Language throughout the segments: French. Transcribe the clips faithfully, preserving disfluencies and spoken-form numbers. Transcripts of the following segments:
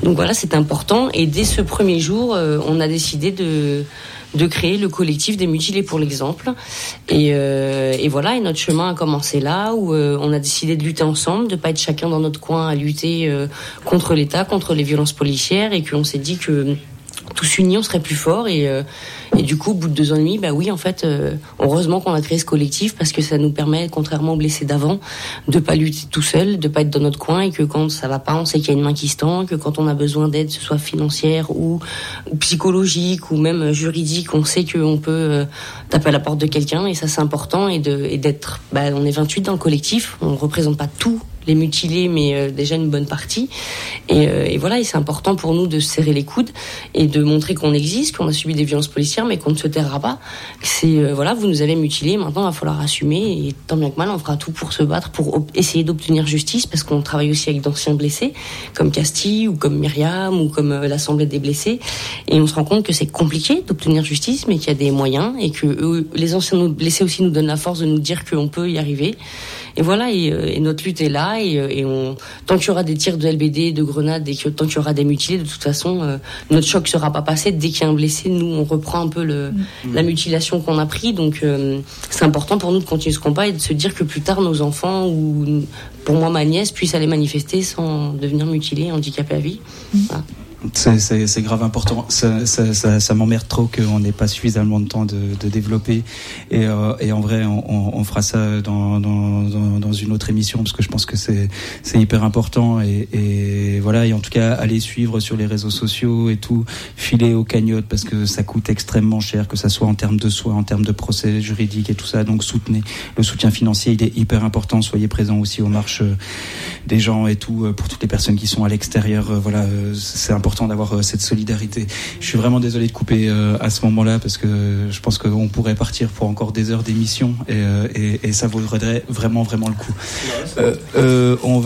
Donc voilà, c'est important. Et dès ce premier jour, euh, on a décidé de de créer le collectif des mutilés pour l'exemple. Et, euh, et voilà, et notre chemin a commencé là, où euh, on a décidé de lutter ensemble, de pas être chacun dans notre coin à lutter euh, contre l'État, contre les violences policières, et qu'on s'est dit que tous unis, on serait plus fort. Et, euh, et du coup, au bout de deux ans et demi, bah oui, en fait, euh, heureusement qu'on a créé ce collectif, parce que ça nous permet, contrairement aux blessés d'avant, de pas lutter tout seul, de pas être dans notre coin, et que quand ça va pas, on sait qu'il y a une main qui se tend, que quand on a besoin d'aide, que ce soit financière ou, ou psychologique ou même juridique, on sait qu'on peut euh, taper à la porte de quelqu'un, et ça c'est important, et, de, et d'être, bah, on est vingt-huit dans le collectif, on représente pas tout les mutilés, mais euh, déjà une bonne partie. Et, euh, et voilà, et c'est important pour nous de se serrer les coudes et de montrer qu'on existe, qu'on a subi des violences policières, mais qu'on ne se taira pas. C'est euh, voilà, vous nous avez mutilés, maintenant il va falloir assumer, et tant bien que mal, on fera tout pour se battre, pour op- essayer d'obtenir justice, parce qu'on travaille aussi avec d'anciens blessés, comme Castille, ou comme Myriam, ou comme euh, l'Assemblée des blessés, et on se rend compte que c'est compliqué d'obtenir justice, mais qu'il y a des moyens, et que eux, les anciens blessés aussi nous donnent la force de nous dire qu'on peut y arriver. Et voilà, et, et notre lutte est là, et, et on, tant qu'il y aura des tirs de L B D, de grenades, et que, tant qu'il y aura des mutilés, de toute façon, euh, notre choc sera pas passé. Dès qu'il y a un blessé, nous, on reprend un peu le, mmh. la mutilation qu'on a pris. Donc, euh, c'est important pour nous de continuer ce combat et de se dire que plus tard, nos enfants, ou pour moi, ma nièce, puissent aller manifester sans devenir mutilés, handicapés à vie. Mmh. Voilà. C'est, c'est, c'est grave important. Ça, ça, ça, ça m'emmerde trop qu'on n'ait pas suffisamment de temps de, de développer. Et, euh, et en vrai, on, on fera ça dans, dans, dans, dans une autre émission, parce que je pense que c'est, c'est hyper important. Et, et voilà. Et en tout cas, allez suivre sur les réseaux sociaux et tout. Filez aux cagnottes, parce que ça coûte extrêmement cher, que ça soit en termes de soins, en termes de procès juridiques et tout ça. Donc soutenez. Le soutien financier, il est hyper important. Soyez présents aussi aux marches des gens et tout, pour toutes les personnes qui sont à l'extérieur. Voilà, c'est important d'avoir cette solidarité. Je suis vraiment désolé de couper euh, à ce moment-là, parce que je pense qu'on pourrait partir pour encore des heures d'émission, et, euh, et, et ça vaudrait vraiment vraiment le coup. Euh, euh, on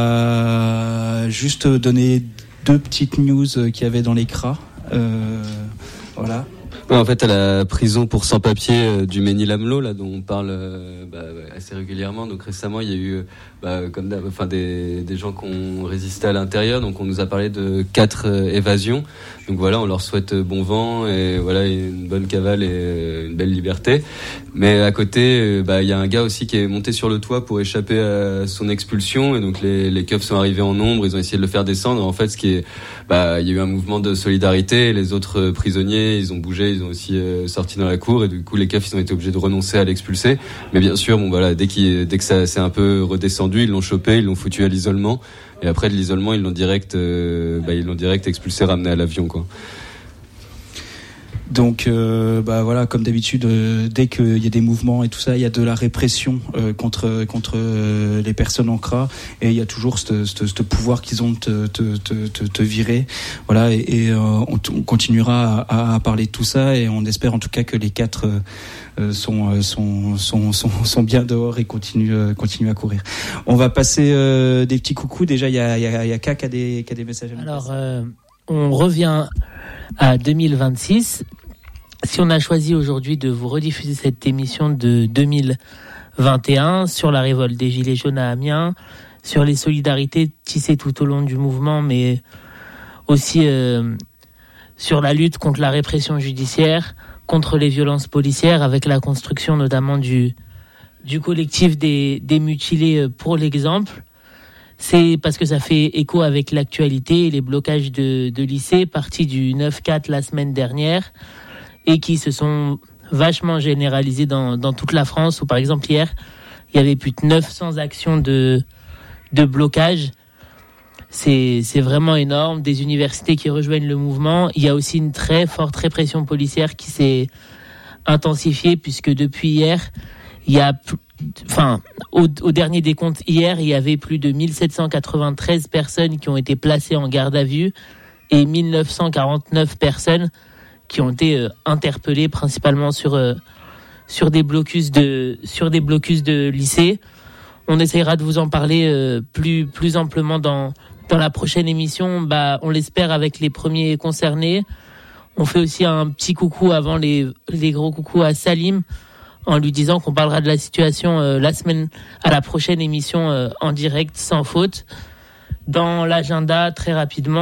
va juste donner deux petites news qu'il y avait dans l'écran. Euh, voilà. Ouais, en fait, à la prison pour sans-papiers euh, du Mesnil-Amelot, là, dont on parle euh, bah, assez régulièrement. Donc récemment, il y a eu, bah, comme enfin des, des gens qui ont résisté à l'intérieur. Donc on nous a parlé de quatre euh, évasions. Donc voilà, on leur souhaite bon vent et voilà une bonne cavale et euh, une belle liberté. Mais à côté, euh, bah il y a un gars aussi qui est monté sur le toit pour échapper à son expulsion, et donc les, les keufs sont arrivés en nombre. Ils ont essayé de le faire descendre. En fait, ce qui est, bah il y a eu un mouvement de solidarité. Et les autres euh, prisonniers, ils ont bougé, ils ont aussi euh, sorti dans la cour, et du coup les keufs ils ont été obligés de renoncer à l'expulser. Mais bien sûr, bon voilà, dès qu'il, dès que ça s'est un peu redescendu, ils l'ont chopé, ils l'ont foutu à l'isolement. Et après de l'isolement, ils l'ont direct, euh, bah, ils l'ont direct expulsé, ramené à l'avion, quoi. Donc, euh, bah voilà, comme d'habitude, euh, dès qu'il y a des mouvements et tout ça, il y a de la répression euh, contre contre euh, les personnes en C R A, et il y a toujours ce ce pouvoir qu'ils ont de te, te, te, te, te virer. Voilà, et, et euh, on, on continuera à, à parler de tout ça, et on espère en tout cas que les quatre euh, sont, sont sont sont sont bien dehors et continuent euh, continuent à courir. On va passer euh, des petits coucous. Déjà, il y a il y a il y a K qui a des qui a des messages à nous Alors, euh, on revient à deux mille vingt-six. Si on a choisi aujourd'hui de vous rediffuser cette émission de deux mille vingt et un sur la révolte des Gilets jaunes à Amiens, sur les solidarités tissées tout au long du mouvement, mais aussi euh, sur la lutte contre la répression judiciaire, contre les violences policières, avec la construction notamment du, du collectif des, des mutilés pour l'exemple, c'est parce que ça fait écho avec l'actualité et les blocages de, de lycées partis du neuf quatre la semaine dernière, et qui se sont vachement généralisés dans, dans toute la France, où par exemple hier, il y avait plus de neuf cents actions de, de blocage. C'est, c'est vraiment énorme, des universités qui rejoignent le mouvement. Il y a aussi une très forte répression policière qui s'est intensifiée, puisque depuis hier, il y a, enfin, au, au dernier décompte hier, il y avait plus de mille sept cent quatre-vingt-treize personnes qui ont été placées en garde à vue, et mille neuf cent quarante-neuf personnes qui ont été euh, interpellés principalement sur euh, sur des blocus de sur des blocus de lycée. On essaiera de vous en parler euh, plus plus amplement dans dans la prochaine émission. Bah, on l'espère avec les premiers concernés. On fait aussi un petit coucou avant les les gros coucous à Salim, en lui disant qu'on parlera de la situation euh, la semaine à la prochaine émission euh, en direct sans faute. Dans l'agenda, très rapidement,